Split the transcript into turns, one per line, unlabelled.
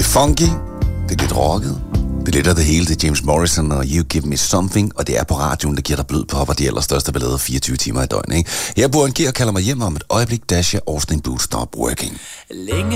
Det er funky, det er lidt rocket, det er lidt af det hele. Det er James Morrison og You Give Me Something, og det er på radioen, der giver dig blød på og de allerstørste ballader 24 timer i døgnet, ikke? Jeg bor en og kalder mig hjem om et øjeblik, Dasha Austin Boots Stop Working.